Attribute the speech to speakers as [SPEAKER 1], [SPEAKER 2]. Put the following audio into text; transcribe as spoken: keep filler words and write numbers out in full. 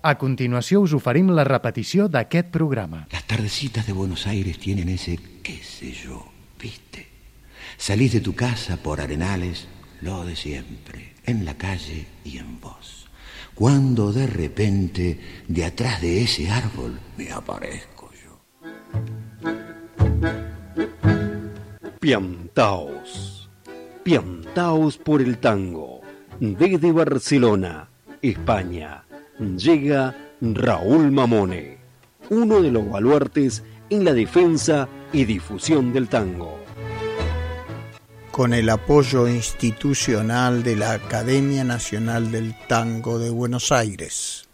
[SPEAKER 1] A continuació us oferim la repetició d'aquest programa.
[SPEAKER 2] Las tardecitas de Buenos Aires tienen ese qué sé yo, ¿viste? Salís de tu casa por Arenales, lo de siempre, en la calle y en vos. Cuando de repente, de atrás de ese árbol, me aparezco yo.
[SPEAKER 3] Piantaos. Piantaos por el tango. Desde Barcelona, España, llega Raúl Mamone, uno de los baluartes en la defensa y difusión del tango.
[SPEAKER 4] Con el apoyo institucional de la Academia Nacional del Tango de Buenos Aires.